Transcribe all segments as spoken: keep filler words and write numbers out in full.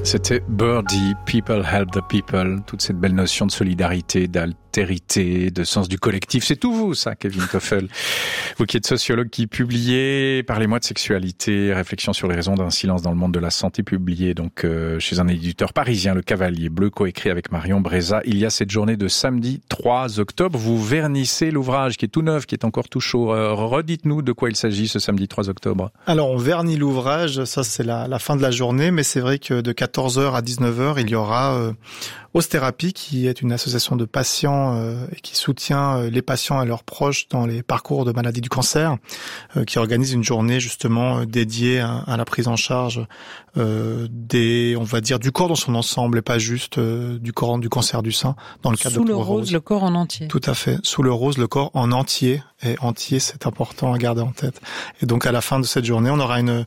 C'était Birdie, People Help the People, toute cette belle notion de solidarité, d'altérité, de sens du collectif. C'est tout vous, ça, Kevin Toffel. Vous qui êtes sociologue, qui publiez Parlez-moi de sexualité, réflexion sur les raisons d'un silence dans le monde de la santé, publié donc euh, chez un éditeur parisien, Le Cavalier Bleu, coécrit avec Marion Breza. Il y a cette journée de samedi trois octobre. Vous vernissez l'ouvrage qui est tout neuf, qui est encore tout chaud. Euh, redites-nous de quoi il s'agit ce samedi trois octobre. Alors, on vernit l'ouvrage, ça c'est la, la fin de la journée, mais c'est vrai que de quatorze heures à dix-neuf heures, il y aura euh, Osthérapie, qui est une association de patients euh, et qui soutient euh, les patients et leurs proches dans les parcours de maladie du cancer, euh, qui organise une journée justement euh, dédiée à, à la prise en charge euh, des, on va dire, du corps dans son ensemble et pas juste euh, du corps du cancer du sein dans le cadre Sous de le rose, rose, le corps en entier. Tout à fait. Sous le rose, le corps en entier. Et entier, c'est important à garder en tête. Et donc, à la fin de cette journée, on aura une,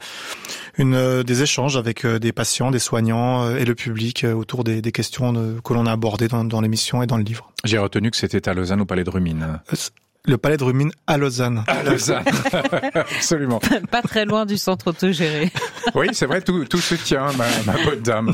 une, des échanges avec des patients, des soignants et le public autour des, des questions de, que l'on a abordées dans, dans l'émission et dans le livre. J'ai retenu que c'était à Lausanne au Palais de Rumines. Le Palais de Rumines à Lausanne. À Lausanne, absolument. Pas très loin du centre autogéré. Oui, c'est vrai, tout, tout se tient, ma, ma bonne dame.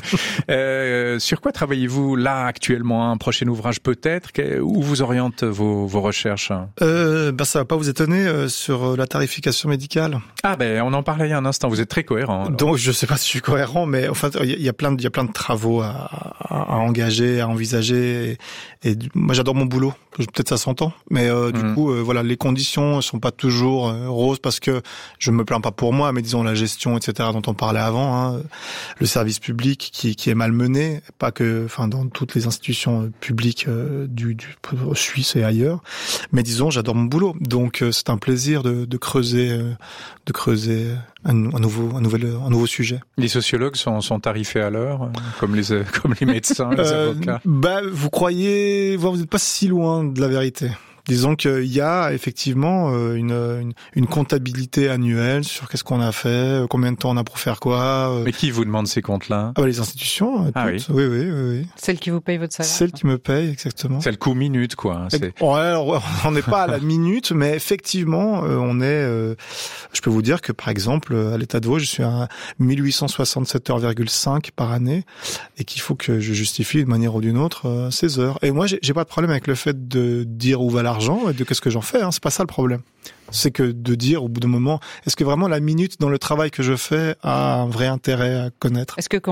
Euh, sur quoi travaillez-vous là actuellement? Un prochain ouvrage peut-être? Où vous orientent vos, vos recherches? euh, ben Ça va pas vous étonner euh, sur la tarification médicale. Ah ben, on en parlait il y a un instant. Vous êtes très cohérent. Alors. Donc, je sais pas si je suis cohérent, mais en fait, il y a plein de, il y a plein de travaux à, à, à engager, à envisager. Et, et moi, j'adore mon boulot. Peut-être ça s'entend, mais euh, du mmh. coup. Euh, voilà, les conditions sont pas toujours euh, roses parce que je me plains pas pour moi, mais disons la gestion, et cetera dont on parlait avant, hein, le service public qui, qui est mal mené, pas que, enfin dans toutes les institutions publiques euh, du, du Suisse et ailleurs. Mais disons, j'adore mon boulot, donc euh, c'est un plaisir de, de creuser, euh, de creuser un, un nouveau, un nouvel, un nouveau sujet. Les sociologues sont, sont tarifés à l'heure, comme les, comme les médecins, les euh, avocats. Bah, vous croyez, vous n'êtes pas si loin de la vérité. Disons qu'il y a effectivement une, une, une comptabilité annuelle sur qu'est-ce qu'on a fait, combien de temps on a pour faire quoi. Mais qui vous demande ces comptes-là? Ah bah les institutions. Ah toutes. oui. oui, oui, oui. Celles qui vous payent votre salaire. Celles qui me payent, exactement. C'est le coût minute, quoi. C'est... Ouais, alors, on n'est pas à la minute, mais effectivement, on est. Euh, je peux vous dire que par exemple, à l'État de Vaud, je suis à mille huit cent soixante-sept heures virgule cinq par année, et qu'il faut que je justifie d'une manière ou d'une autre euh, ces heures. Et moi, j'ai, j'ai pas de problème avec le fait de dire où va l'argent et de qu'est-ce que j'en fais, hein, c'est pas ça le problème. C'est que de dire au bout d'un moment, est-ce que vraiment la minute dans le travail que je fais a un vrai intérêt à connaître? Est-ce que quand